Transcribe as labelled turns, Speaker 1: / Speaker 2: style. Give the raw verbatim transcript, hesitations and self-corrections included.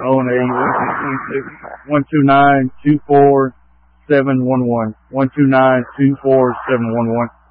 Speaker 1: oh and eight, one two nine, two four seven one one, one two nine, two four seven one one.